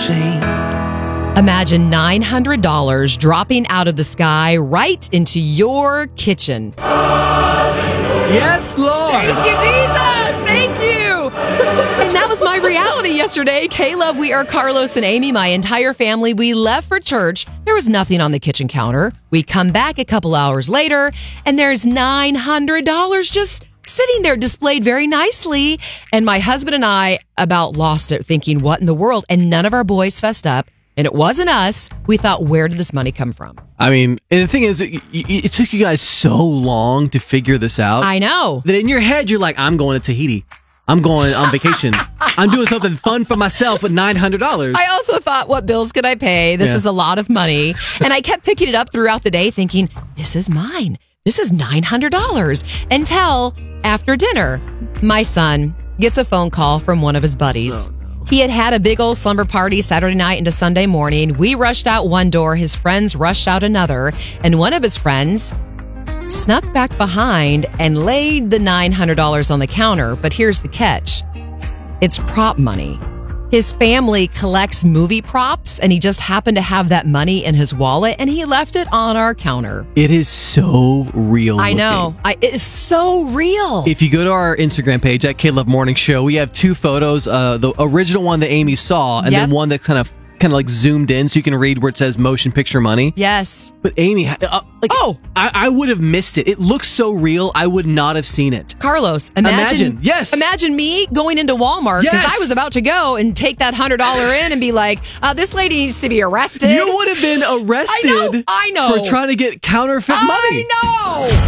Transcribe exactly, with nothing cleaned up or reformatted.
ashamed. Imagine nine hundred dollars dropping out of the sky right into your kitchen. Yes, Lord. Thank you, Jesus. Thank you. And that was my reality yesterday. K-Love, we are Carlos and Amy, my entire family. We left for church. There was nothing on the kitchen counter. We come back a couple hours later, and there's nine hundred dollars just sitting there displayed very nicely. And my husband and I about lost it, thinking, what in the world? And none of our boys fessed up. And it wasn't us. We thought, where did this money come from? I mean, and the thing is, it, it took you guys so long to figure this out. I know. That in your head, you're like, I'm going to Tahiti. I'm going on vacation. I'm doing something fun for myself with nine hundred dollars. I also thought, what bills could I pay? This Yeah. is a lot of money. And I kept picking it up throughout the day thinking, this is mine. This is nine hundred dollars. Until after dinner, my son gets a phone call from one of his buddies. Oh, no. He had had a big old slumber party Saturday night into Sunday morning. We rushed out one door. His friends rushed out another. And one of his friends snuck back behind and laid the nine hundred dollars on the counter. But here's the catch. It's prop money. His family collects movie props, and he just happened to have that money in his wallet, and he left it on our counter. It is so real. I looking. know. I, it is so real. If you go to our Instagram page at K-Love Morning Show, we have two photos. Uh, the original one that Amy saw, and Yep. then one that's kind of kind of like zoomed in so you can read where it says motion picture money. Yes. But Amy, uh, like, Oh. I, I would have missed it. It looks so real. I would not have seen it. Carlos, imagine, Imagine, yes. imagine me going into Walmart because Yes. I was about to go and take that one hundred dollars in and be like, uh, this lady needs to be arrested. You would have been arrested I know, I know. for trying to get counterfeit money. I know.